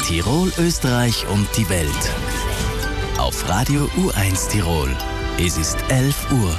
Tirol, Österreich und die Welt. Auf Radio U1 Tirol. Es ist 11 Uhr.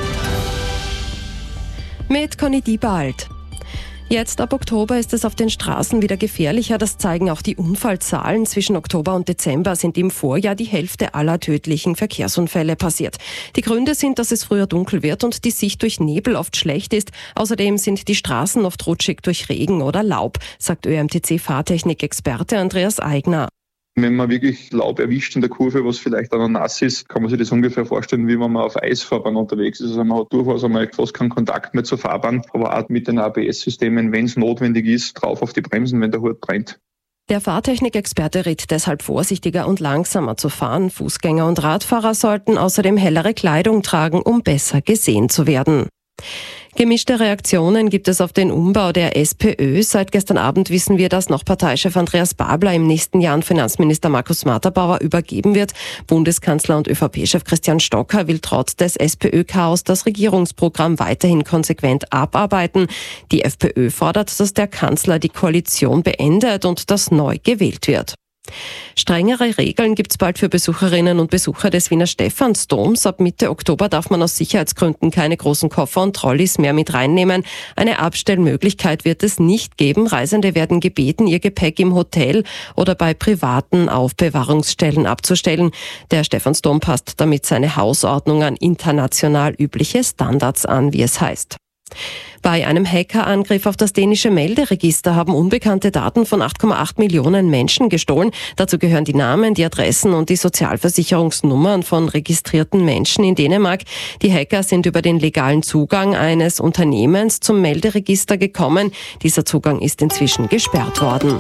Mit Conny Diebald. Jetzt ab Oktober ist es auf den Straßen wieder gefährlicher. Das zeigen auch die Unfallzahlen. Zwischen Oktober und Dezember sind im Vorjahr die Hälfte aller tödlichen Verkehrsunfälle passiert. Die Gründe sind, dass es früher dunkel wird und die Sicht durch Nebel oft schlecht ist. Außerdem sind die Straßen oft rutschig durch Regen oder Laub, sagt ÖMTC-Fahrtechnik-Experte Andreas Eigner. Wenn man wirklich Laub erwischt in der Kurve, was vielleicht auch noch nass ist, kann man sich das ungefähr vorstellen, wie wenn man auf Eisfahrbahn unterwegs ist. Also man hat durchaus einmal fast keinen Kontakt mehr zur Fahrbahn, aber auch mit den ABS-Systemen, wenn es notwendig ist, drauf auf die Bremsen, wenn der Hut brennt. Der Fahrtechnikexperte rät deshalb vorsichtiger und langsamer zu fahren. Fußgänger und Radfahrer sollten außerdem hellere Kleidung tragen, um besser gesehen zu werden. Gemischte Reaktionen gibt es auf den Umbau der SPÖ. Seit gestern Abend wissen wir, dass noch Parteichef Andreas Babler im nächsten Jahr an Finanzminister Markus Matterbauer übergeben wird. Bundeskanzler und ÖVP-Chef Christian Stocker will trotz des SPÖ-Chaos das Regierungsprogramm weiterhin konsequent abarbeiten. Die FPÖ fordert, dass der Kanzler die Koalition beendet und dass neu gewählt wird. Strengere Regeln gibt's bald für Besucherinnen und Besucher des Wiener Stephansdoms. Ab Mitte Oktober darf man aus Sicherheitsgründen keine großen Koffer und Trolleys mehr mit reinnehmen. Eine Abstellmöglichkeit wird es nicht geben. Reisende werden gebeten, ihr Gepäck im Hotel oder bei privaten Aufbewahrungsstellen abzustellen. Der Stephansdom passt damit seine Hausordnung an international übliche Standards an, wie es heißt. Bei einem Hackerangriff auf das dänische Melderegister haben Unbekannte Daten von 8,8 Millionen Menschen gestohlen. Dazu gehören die Namen, die Adressen und die Sozialversicherungsnummern von registrierten Menschen in Dänemark. Die Hacker sind über den legalen Zugang eines Unternehmens zum Melderegister gekommen. Dieser Zugang ist inzwischen gesperrt worden.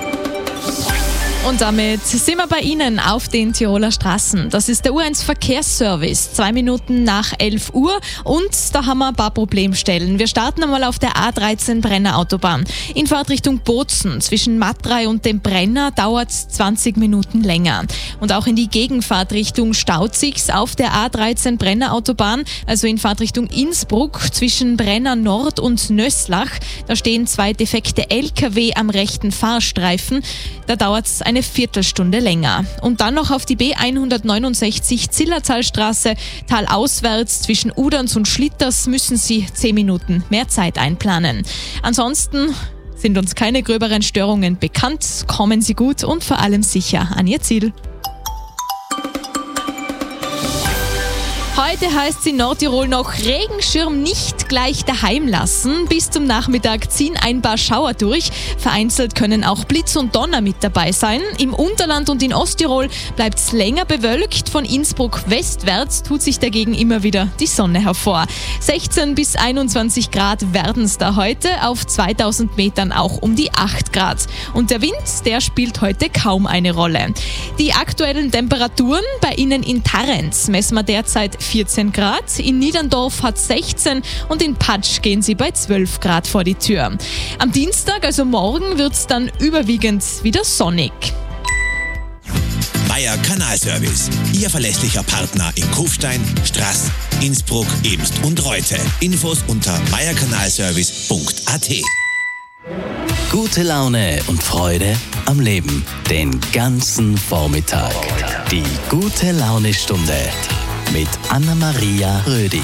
Und damit sind wir bei Ihnen auf den Tiroler Straßen. Das ist der U1 Verkehrsservice, 2 Minuten nach 11 Uhr. Und da haben wir ein paar Problemstellen. Wir starten einmal auf der A13 Brenner Autobahn. In Fahrtrichtung Bozen zwischen Matrei und dem Brenner dauert es 20 Minuten länger. Und auch in die Gegenfahrtrichtung staut sich's auf der A13 Brenner Autobahn, also in Fahrtrichtung Innsbruck zwischen Brenner Nord und Nösslach. Da stehen 2 defekte LKW am rechten Fahrstreifen. Da dauert es eine Viertelstunde länger. Und dann noch auf die B169 Zillertalstraße, talauswärts zwischen Uderns und Schlitters müssen Sie 10 Minuten mehr Zeit einplanen. Ansonsten sind uns keine gröberen Störungen bekannt. Kommen Sie gut und vor allem sicher an Ihr Ziel. Heute heißt es in Nordtirol noch Regenschirm nicht gleich daheim lassen. Bis zum Nachmittag ziehen ein paar Schauer durch. Vereinzelt können auch Blitz und Donner mit dabei sein. Im Unterland und in Osttirol bleibt es länger bewölkt. Von Innsbruck westwärts tut sich dagegen immer wieder die Sonne hervor. 16 bis 21 Grad werden es da heute. Auf 2000 Metern auch um die 8 Grad. Und der Wind, der spielt heute kaum eine Rolle. Die aktuellen Temperaturen bei Ihnen in Tarrenz messen wir derzeit 14 Grad, in Niederndorf hat 16 und in Patsch gehen sie bei 12 Grad vor die Tür. Am Dienstag, also morgen, wird es dann überwiegend wieder sonnig. Meier Kanalservice, Ihr verlässlicher Partner in Kufstein, Straß, Innsbruck, Ebst und Reute. Infos unter meierkanalservice.at. Gute Laune und Freude am Leben. Den ganzen Vormittag. Die gute Laune-Stunde mit Anna-Maria Rödi.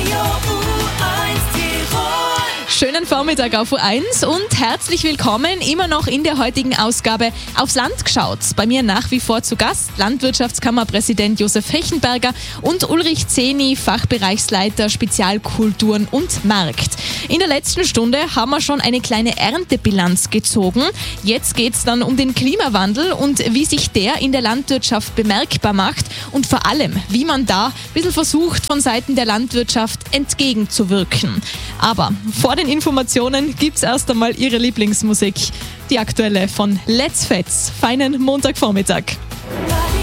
Schönen Vormittag auf U1 und herzlich willkommen immer noch in der heutigen Ausgabe Aufs Land geschaut. Bei mir nach wie vor zu Gast Landwirtschaftskammerpräsident Josef Hechenberger und Ulrich Zeni, Fachbereichsleiter Spezialkulturen und Markt. In der letzten Stunde haben wir schon eine kleine Erntebilanz gezogen. Jetzt geht es dann um den Klimawandel und wie sich der in der Landwirtschaft bemerkbar macht und vor allem, wie man da ein bisschen versucht, von Seiten der Landwirtschaft entgegenzuwirken. Aber vor den Informationen gibt's erst einmal Ihre Lieblingsmusik. Die aktuelle von Let's Fets. Feinen Montagvormittag.